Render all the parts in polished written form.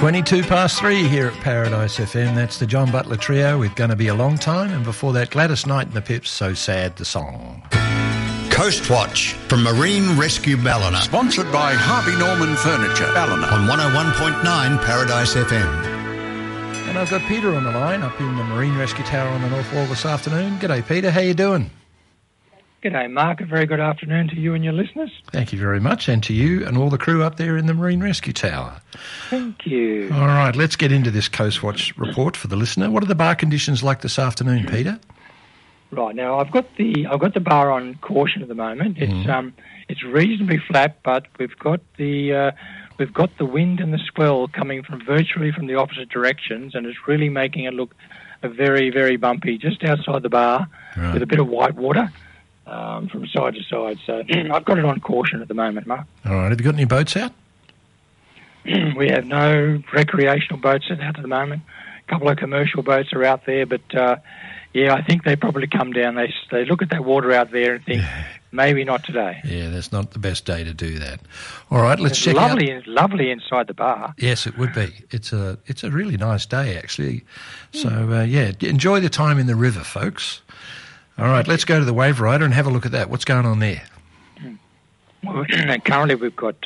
3 here at Paradise FM. That's the John Butler Trio with Gonna Be a Long Time, and before that, Gladys Knight and the Pips, So Sad the Song. Coast Watch from Marine Rescue Ballina. Sponsored by Harvey Norman Furniture, Ballina. On 101.9 Paradise FM. And I've got Peter on the line up in the Marine Rescue Tower on the North Wall this afternoon. G'day, Peter. How you doing? G'day, Mark. A very good afternoon to you and your listeners. Thank you very much, and to you and all the crew up there in the Marine Rescue Tower. Thank you. All right, let's get into this Coast Watch report for the listener. What are the bar conditions like this afternoon, Peter? Right, now I've got the bar on caution at the moment. It's reasonably flat, but we've got the wind and the swell coming from virtually from the opposite directions, and it's really making it look very, very bumpy just outside the bar, right, with a bit of white water. From side to side, so I've got it on caution at the moment, Mark. All right, have you got any boats out? We have no recreational boats out at the moment. A couple of commercial boats are out there, but I think they probably come down. They look at that water out there and think, maybe not today. Yeah, that's not the best day to do that. All right, let's check out. It's lovely inside the bar. Yes, it would be. It's a really nice day, actually. So, enjoy the time in the river, folks. All right, let's go to the Wave Rider and have a look at that. What's going on there? Well, currently we've got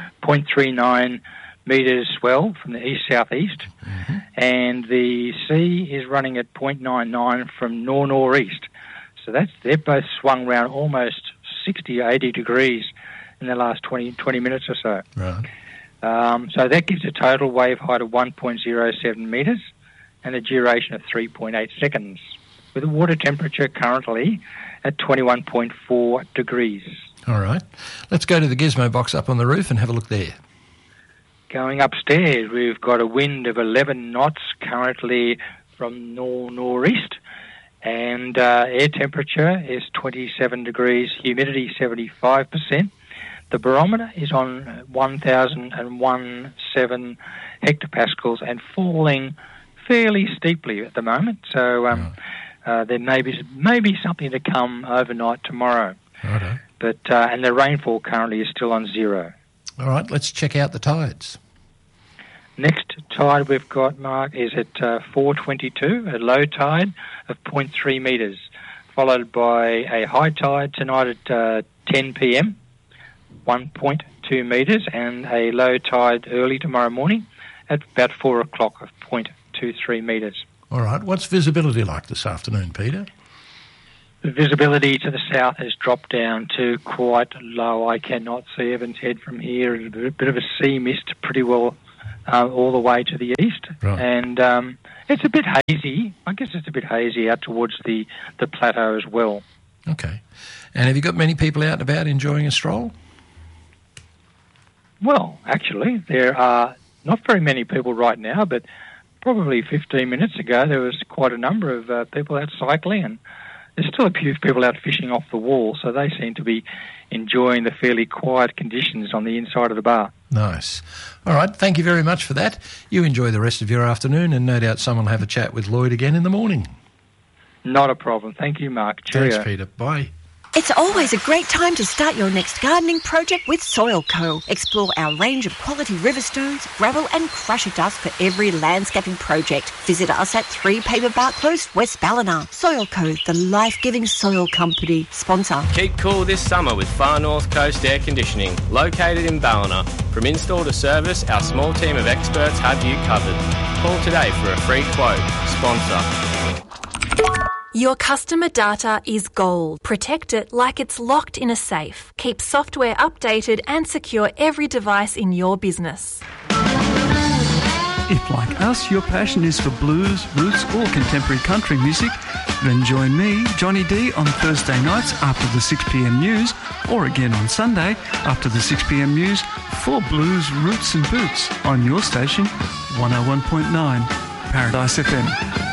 0.39 metres swell from the east-southeast, and the sea is running at 0.99 from nor-northeast. So they've both swung around almost 60 or 80 degrees in the last 20 minutes or so. Right. So that gives a total wave height of 1.07 metres and a duration of 3.8 seconds, with a water temperature currently at 21.4 degrees. All right. Let's go to the gizmo box up on the roof and have a look there. Going upstairs, we've got a wind of 11 knots currently from nor-northeast, and air temperature is 27 degrees, humidity 75%. The barometer is on 1,017 hectopascals and falling fairly steeply at the moment, so there may be something to come overnight tomorrow. Righto. But and the rainfall currently is still on 0. All right, let's check out the tides. Next tide we've got, Mark, is at 4:22, a low tide of 0.3 metres, followed by a high tide tonight at 10 p.m, 1.2 metres, and a low tide early tomorrow morning at about 4 o'clock of 0.23 metres. All right. What's visibility like this afternoon, Peter? The visibility to the south has dropped down to quite low. I cannot see Evans Head from here. It's a bit of a sea mist pretty well all the way to the east. Right. And it's a bit hazy. I guess it's a bit hazy out towards the plateau as well. Okay. And have you got many people out and about enjoying a stroll? Well, actually, there are not very many people right now, but probably 15 minutes ago, there was quite a number of people out cycling, and there's still a few people out fishing off the wall, so they seem to be enjoying the fairly quiet conditions on the inside of the bar. Nice. All right, thank you very much for that. You enjoy the rest of your afternoon, and no doubt someone will have a chat with Lloyd again in the morning. Not a problem. Thank you, Mark. Cheerio. Thanks, Peter. Bye. It's always a great time to start your next gardening project with Soil Co. Explore our range of quality river stones, gravel and crusher dust for every landscaping project. Visit us at 3 Paperbark Close, West Ballina. Soil Co, the life-giving soil company. Sponsor. Keep cool this summer with Far North Coast Air Conditioning, located in Ballina. From install to service, our small team of experts have you covered. Call today for a free quote. Sponsor. Your customer data is gold. Protect it like it's locked in a safe. Keep software updated and secure every device in your business. If, like us, your passion is for blues, roots or contemporary country music, then join me, Johnny D, on Thursday nights after the 6pm news, or again on Sunday after the 6pm news for blues, roots and boots on your station, 101.9 Paradise FM.